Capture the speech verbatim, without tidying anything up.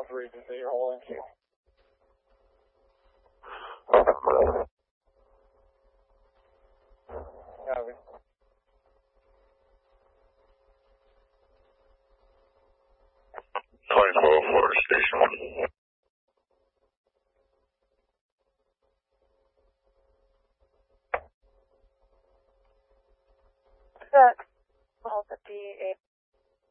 those regions that you're holding to. Copy. twenty-four for station one. Six, hold the D eight.